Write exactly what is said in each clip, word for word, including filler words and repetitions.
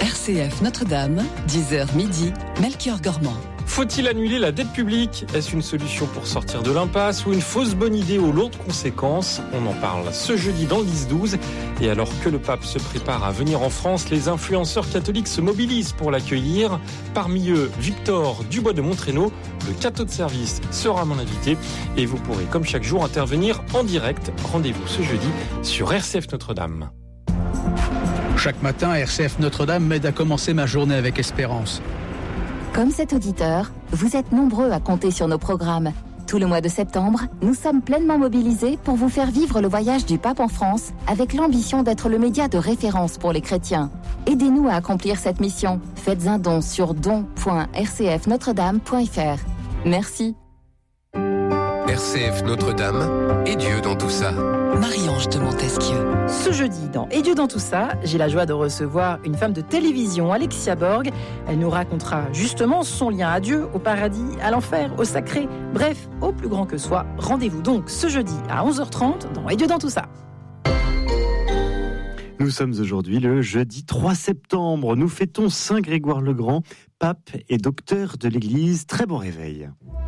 R C F Notre-Dame, dix heures midi, Melchior Gormand. Faut-il annuler la dette publique ? Est-ce une solution pour sortir de l'impasse ou une fausse bonne idée aux lourdes conséquences ? On en parle ce jeudi dans le dix douze. Et alors que le pape se prépare à venir en France, les influenceurs catholiques se mobilisent pour l'accueillir. Parmi eux, Victor Dubois de Montrénaud, le cateau de service, sera mon invité. Et vous pourrez, comme chaque jour, intervenir en direct. Rendez-vous ce jeudi sur R C F Notre-Dame. Chaque matin, R C F Notre-Dame m'aide à commencer ma journée avec espérance. Comme cet auditeur, vous êtes nombreux à compter sur nos programmes. Tout le mois de septembre, nous sommes pleinement mobilisés pour vous faire vivre le voyage du pape en France avec l'ambition d'être le média de référence pour les chrétiens. Aidez-nous à accomplir cette mission. Faites un don sur don point r c f notre dame point f r. Merci. R C F Notre-Dame et Dieu dans tout ça. Marie-Ange de Montesquieu. Ce jeudi, dans Et Dieu dans tout ça, j'ai la joie de recevoir une femme de télévision, Alexia Borg. Elle nous racontera justement son lien à Dieu, au paradis, à l'enfer, au sacré, bref, au plus grand que soi. Rendez-vous donc ce jeudi à onze heures trente dans Et Dieu dans tout ça. Nous sommes aujourd'hui le jeudi trois septembre. Nous fêtons Saint Grégoire le Grand, pape et docteur de l'Église. Très bon réveil.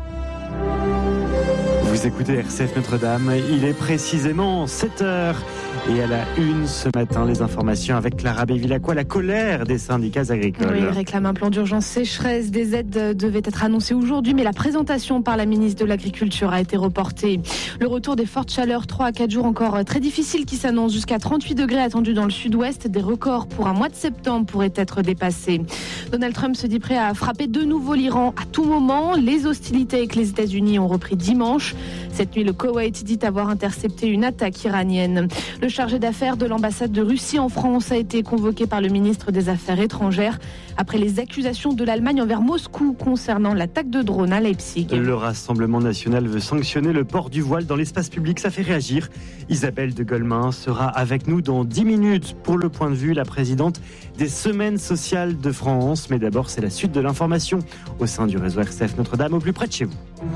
Vous écoutez R C F Notre-Dame, il est précisément sept heures. Et à la une ce matin, les informations avec Clara Bévilacqua, la colère des syndicats agricoles. Oui, ils réclament un plan d'urgence sécheresse. Des aides devaient être annoncées aujourd'hui, mais la présentation par la ministre de l'Agriculture a été reportée. Le retour des fortes chaleurs, trois à quatre jours encore très difficiles qui s'annoncent, jusqu'à trente-huit degrés attendus dans le sud-ouest. Des records pour un mois de septembre pourraient être dépassés. Donald Trump se dit prêt à frapper de nouveau l'Iran à tout moment. Les hostilités avec les États-Unis ont repris dimanche. Cette nuit, le Koweït dit avoir intercepté une attaque iranienne. Le chargé d'affaires de l'ambassade de Russie en France a été convoqué par le ministre des Affaires étrangères après les accusations de l'Allemagne envers Moscou concernant l'attaque de drone à Leipzig. Le Rassemblement national veut sanctionner le port du voile dans l'espace public. Ça fait réagir. Isabelle de Golemin sera avec nous dans dix minutes pour le point de vue, la présidente des Semaines sociales de France. Mais d'abord, c'est la suite de l'information au sein du réseau R C F Notre-Dame, au plus près de chez vous.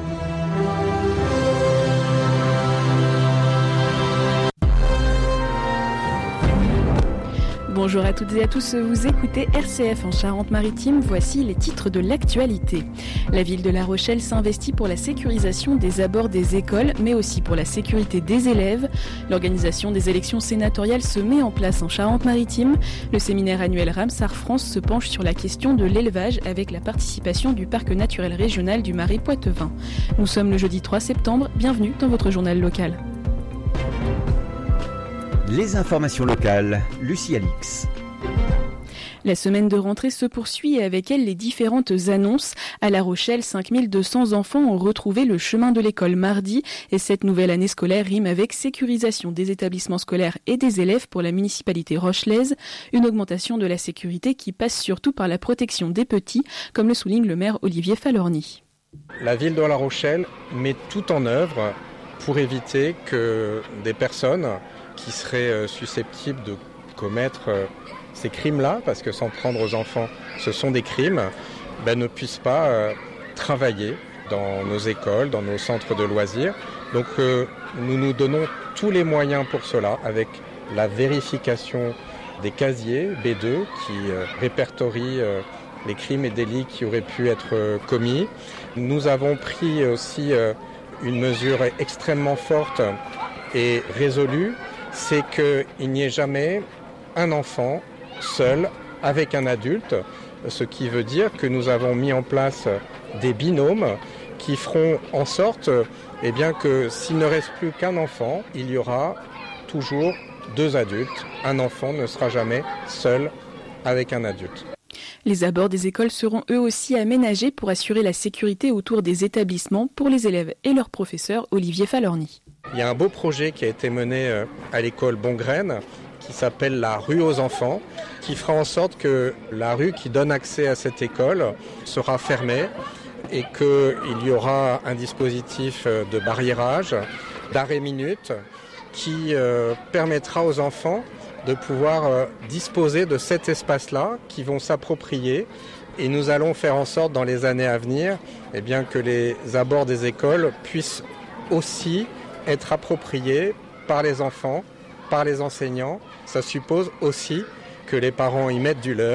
Bonjour à toutes et à tous, vous écoutez R C F en Charente-Maritime, voici les titres de l'actualité. La ville de La Rochelle s'investit pour la sécurisation des abords des écoles, mais aussi pour la sécurité des élèves. L'organisation des élections sénatoriales se met en place en Charente-Maritime. Le séminaire annuel Ramsar France se penche sur la question de l'élevage avec la participation du parc naturel régional du Marais Poitevin. Nous sommes le jeudi trois septembre, bienvenue dans votre journal local. Les informations locales, Lucie Alix. La semaine de rentrée se poursuit et avec elle les différentes annonces. À La Rochelle, cinq mille deux cents enfants ont retrouvé le chemin de l'école mardi et cette nouvelle année scolaire rime avec sécurisation des établissements scolaires et des élèves pour la municipalité rochelaise. Une augmentation de la sécurité qui passe surtout par la protection des petits, comme le souligne le maire Olivier Falorni. La ville de La Rochelle met tout en œuvre pour éviter que des personnes qui seraient susceptibles de commettre ces crimes-là, parce que s'en prendre aux enfants, ce sont des crimes, ben, ne puissent pas euh, travailler dans nos écoles, dans nos centres de loisirs. Donc euh, nous nous donnons tous les moyens pour cela, avec la vérification des casiers B deux qui euh, répertorient euh, les crimes et délits qui auraient pu être euh, commis. Nous avons pris aussi euh, une mesure extrêmement forte et résolue, c'est qu'il n'y ait jamais un enfant seul avec un adulte, ce qui veut dire que nous avons mis en place des binômes qui feront en sorte eh bien, que s'il ne reste plus qu'un enfant, il y aura toujours deux adultes. Un enfant ne sera jamais seul avec un adulte. Les abords des écoles seront eux aussi aménagés pour assurer la sécurité autour des établissements pour les élèves et leurs professeurs. Olivier Falorni. Il y a un beau projet qui a été mené à l'école Bongraine qui s'appelle la rue aux enfants, qui fera en sorte que la rue qui donne accès à cette école sera fermée et qu'il y aura un dispositif de barriérage, d'arrêt minute, qui permettra aux enfants de pouvoir disposer de cet espace-là, qui vont s'approprier. Et nous allons faire en sorte dans les années à venir eh bien, que les abords des écoles puissent aussi être appropriés par les enfants, par les enseignants. Ça suppose aussi que les parents y mettent du leur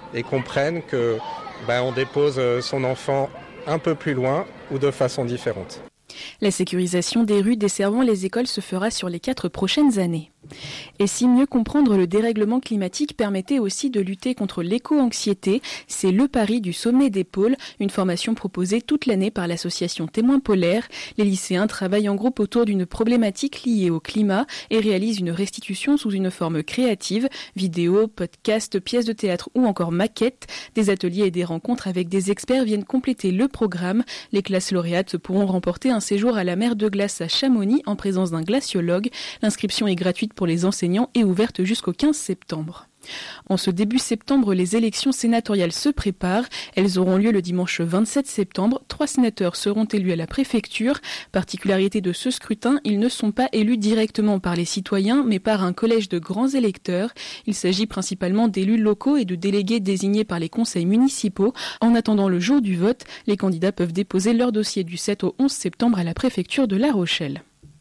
et comprennent que ben, on dépose son enfant un peu plus loin ou de façon différente. La sécurisation des rues desservant les écoles se fera sur les quatre prochaines années. Et si mieux comprendre le dérèglement climatique permettait aussi de lutter contre l'éco-anxiété, c'est le pari du sommet des pôles, une formation proposée toute l'année par l'association Témoins Polaires. Les lycéens travaillent en groupe autour d'une problématique liée au climat et réalisent une restitution sous une forme créative, vidéo, podcast, pièces de théâtre ou encore maquettes. Des ateliers et des rencontres avec des experts viennent compléter le programme. Les classes lauréates pourront remporter un séjour à la mer de glace à Chamonix en présence d'un glaciologue. L'inscription est gratuite pour les enseignants et ouverte jusqu'au quinze septembre. En ce début septembre, les élections sénatoriales se préparent. Elles auront lieu le dimanche vingt-sept septembre. Trois sénateurs seront élus à la préfecture. Particularité de ce scrutin, ils ne sont pas élus directement par les citoyens, mais par un collège de grands électeurs. Il s'agit principalement d'élus locaux et de délégués désignés par les conseils municipaux. En attendant le jour du vote, les candidats peuvent déposer leur dossier du sept au onze septembre à la préfecture de La Rochelle.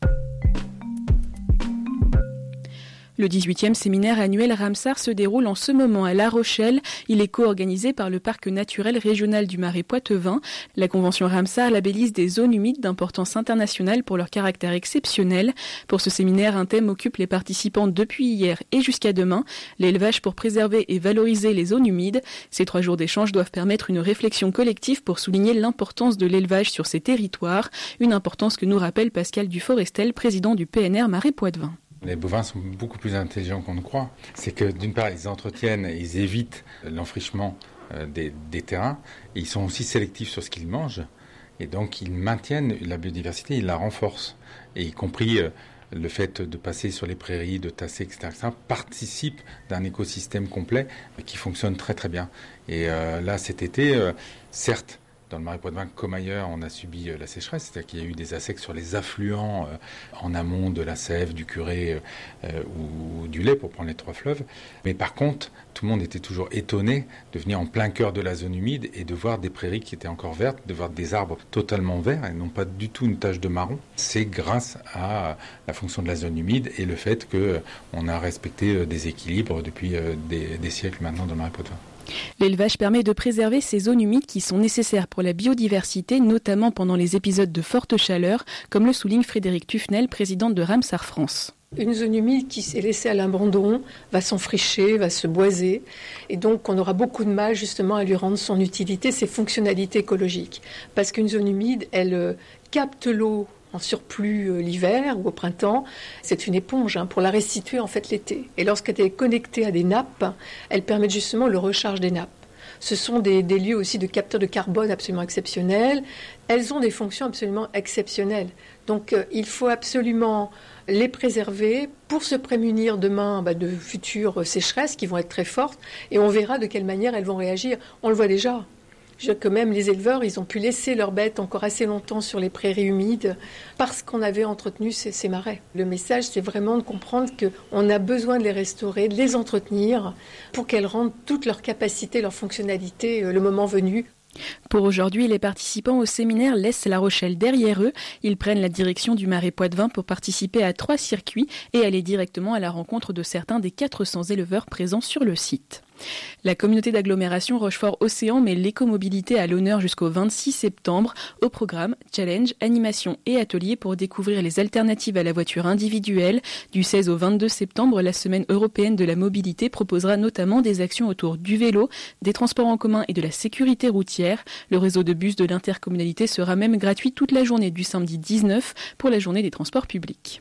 Le dix-huitième séminaire annuel Ramsar se déroule en ce moment à La Rochelle. Il est co-organisé par le Parc naturel régional du Marais Poitevin. La convention Ramsar labellise des zones humides d'importance internationale pour leur caractère exceptionnel. Pour ce séminaire, un thème occupe les participants depuis hier et jusqu'à demain, l'élevage pour préserver et valoriser les zones humides. Ces trois jours d'échange doivent permettre une réflexion collective pour souligner l'importance de l'élevage sur ces territoires, une importance que nous rappelle Pascal Duforestel, président du P N R Marais Poitevin. Les bovins sont beaucoup plus intelligents qu'on ne croit. C'est que d'une part, ils entretiennent et ils évitent l'enfrichement des, des terrains. Et ils sont aussi sélectifs sur ce qu'ils mangent. Et donc, ils maintiennent la biodiversité, ils la renforcent. Et y compris le fait de passer sur les prairies, de tasser, et cetera, et cetera participe d'un écosystème complet qui fonctionne très très bien. Et euh, là, cet été, euh, certes, dans le Marais Poitevin, comme ailleurs, on a subi la sécheresse, c'est-à-dire qu'il y a eu des assecs sur les affluents euh, en amont de la Sève, du Curé euh, ou du Lay, pour prendre les trois fleuves. Mais par contre, tout le monde était toujours étonné de venir en plein cœur de la zone humide et de voir des prairies qui étaient encore vertes, de voir des arbres totalement verts et non pas du tout une tache de marron. C'est grâce à la fonction de la zone humide et le fait qu'on a respecté des équilibres depuis des, des siècles maintenant dans le Marais Poitevin. L'élevage permet de préserver ces zones humides qui sont nécessaires pour la biodiversité, notamment pendant les épisodes de forte chaleur, comme le souligne Frédéric Tufnel, présidente de Ramsar France. Une zone humide qui s'est laissée à l'abandon va s'enfricher, va se boiser, et donc on aura beaucoup de mal justement à lui rendre son utilité, ses fonctionnalités écologiques. Parce qu'une zone humide, elle capte l'eau en surplus l'hiver ou au printemps, c'est une éponge hein, pour la restituer en fait l'été. Et lorsqu'elle est connectée à des nappes, elle permet justement le recharge des nappes. Ce sont des, des lieux aussi de capteurs de carbone absolument exceptionnels. Elles ont des fonctions absolument exceptionnelles. Donc euh, il faut absolument les préserver pour se prémunir demain bah, de futures sécheresses qui vont être très fortes. Et on verra de quelle manière elles vont réagir. On le voit déjà. Je veux dire que même les éleveurs, ils ont pu laisser leurs bêtes encore assez longtemps sur les prairies humides parce qu'on avait entretenu ces, ces marais. Le message, c'est vraiment de comprendre qu'on a besoin de les restaurer, de les entretenir pour qu'elles rendent toute leur capacité, leur fonctionnalité le moment venu. Pour aujourd'hui, les participants au séminaire laissent La Rochelle derrière eux. Ils prennent la direction du Marais Poitevin pour participer à trois circuits et aller directement à la rencontre de certains des quatre cents éleveurs présents sur le site. La communauté d'agglomération Rochefort-Océan met l'écomobilité à l'honneur jusqu'au vingt-six septembre. Au programme, challenge, animation et ateliers pour découvrir les alternatives à la voiture individuelle. Du seize au vingt-deux septembre, la semaine européenne de la mobilité proposera notamment des actions autour du vélo, des transports en commun et de la sécurité routière. Le réseau de bus de l'intercommunalité sera même gratuit toute la journée du samedi dix-neuf pour la journée des transports publics.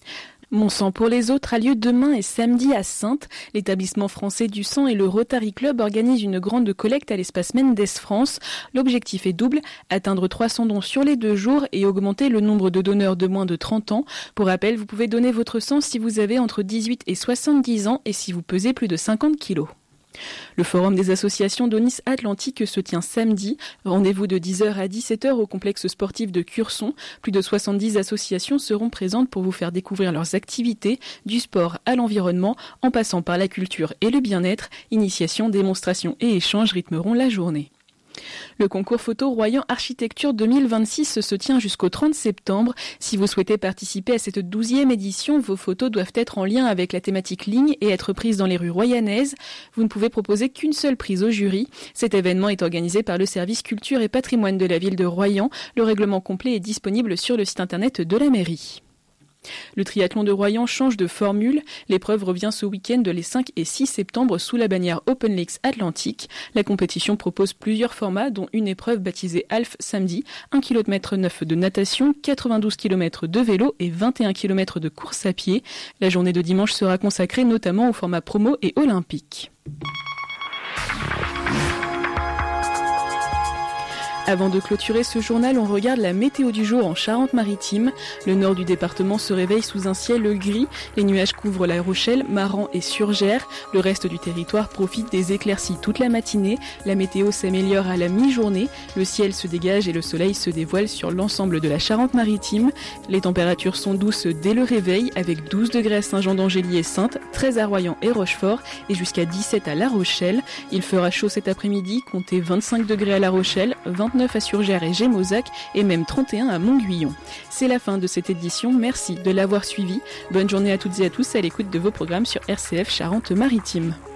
Mon sang pour les autres a lieu demain et samedi à Saintes. L'établissement français du sang et le Rotary Club organisent une grande collecte à l'espace Mendes France. L'objectif est double, atteindre trois cents dons sur les deux jours et augmenter le nombre de donneurs de moins de trente ans. Pour rappel, vous pouvez donner votre sang si vous avez entre dix-huit et soixante-dix ans et si vous pesez plus de cinquante kilos. Le forum des associations d'Onis Atlantique se tient samedi. Rendez-vous de dix heures à dix-sept heures au complexe sportif de Curson. Plus de soixante-dix associations seront présentes pour vous faire découvrir leurs activités, du sport à l'environnement, en passant par la culture et le bien-être. Initiation, démonstration et échanges rythmeront la journée. Le concours photo Royan Architecture deux mille vingt-six se tient jusqu'au trente septembre. Si vous souhaitez participer à cette douzième édition, vos photos doivent être en lien avec la thématique ligne et être prises dans les rues royanaises. Vous ne pouvez proposer qu'une seule prise au jury. Cet événement est organisé par le service culture et patrimoine de la ville de Royan. Le règlement complet est disponible sur le site internet de la mairie. Le triathlon de Royan change de formule. L'épreuve revient ce week-end les cinq et six septembre sous la bannière Open Lakes Atlantique. La compétition propose plusieurs formats, dont une épreuve baptisée Half samedi, un kilomètre neuf de natation, quatre-vingt-douze kilomètres de vélo et vingt et un kilomètres de course à pied. La journée de dimanche sera consacrée notamment au format promo et olympique. Avant de clôturer ce journal, on regarde la météo du jour en Charente-Maritime. Le nord du département se réveille sous un ciel gris. Les nuages couvrent La Rochelle, Maran et Surgères. Le reste du territoire profite des éclaircies toute la matinée. La météo s'améliore à la mi-journée. Le ciel se dégage et le soleil se dévoile sur l'ensemble de la Charente-Maritime. Les températures sont douces dès le réveil, avec douze degrés à Saint-Jean-d'Angély et Saintes, treize à Royan et Rochefort et jusqu'à dix-sept à La Rochelle. Il fera chaud cet après-midi, comptez vingt-cinq degrés à La Rochelle, vingt-neuf à Surgères et Gémozac et même trente et un à Montguillon. C'est la fin de cette édition, merci de l'avoir suivi. Bonne journée à toutes et à tous à l'écoute de vos programmes sur R C F Charente-Maritime.